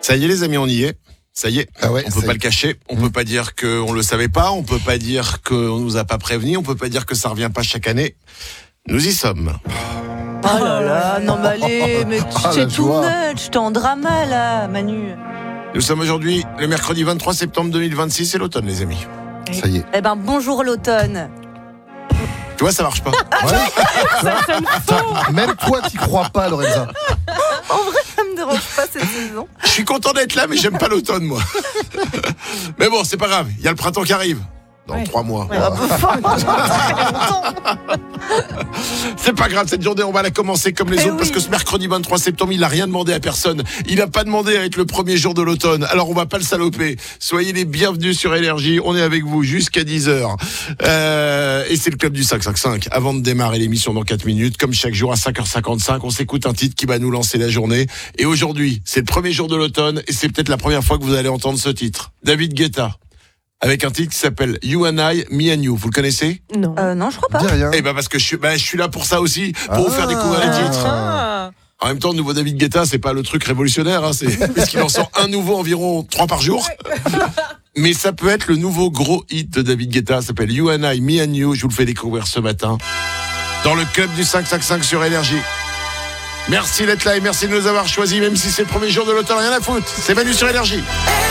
Ça y est les amis, on y est. Ça y est, Ah ouais, on peut pas le cacher, on peut pas dire qu'on le savait pas, on peut pas dire qu'on nous a pas prévenu, on peut pas dire que ça revient pas chaque année. Nous y sommes. Oh là là, non mais allez, mais c'est la too joie. much, t'es en drama là, Manu. Nous sommes aujourd'hui le mercredi 23 septembre 2026, c'est l'automne les amis. Ça y est. Eh ben bonjour l'automne. Tu vois, ça marche pas. Même toi, t'y crois pas, Lorenza. En vrai, ça me dérange pas cette saison. Je suis content d'être là, mais j'aime pas l'automne moi. Mais bon, c'est pas grave, il y a le printemps qui arrive. Dans 3 mois. Ouais, C'est pas grave, cette journée, on va la commencer comme les autres, oui. parce que ce mercredi 23 septembre, il a rien demandé à personne. Il a pas demandé à être le premier jour de l'automne. Alors, on va pas le saloper. Soyez les bienvenus sur Énergie. On est avec vous jusqu'à 10h. Et c'est le club du 555. Avant de démarrer l'émission dans 4 minutes, comme chaque jour à 5h55, on s'écoute un titre qui va nous lancer la journée. Et aujourd'hui, c'est le premier jour de l'automne, et c'est peut-être la première fois que vous allez entendre ce titre. David Guetta. Avec un titre qui s'appelle You and I, Me and You. Vous le connaissez ? Non, je crois pas. Dis rien. Eh ben parce que je suis là pour ça aussi, pour vous faire découvrir les titres. En même temps, le nouveau David Guetta, c'est pas le truc révolutionnaire, puisqu'il en sort un nouveau environ 3 par jour. Mais ça peut être le nouveau gros hit de David Guetta, ça s'appelle You and I, Me and You. Je vous le fais découvrir ce matin dans le club du 555 sur Énergie. Merci d'être là et merci de nous avoir choisis, même si c'est le premier jour de l'automne, rien à foutre. C'est Manu sur Énergie.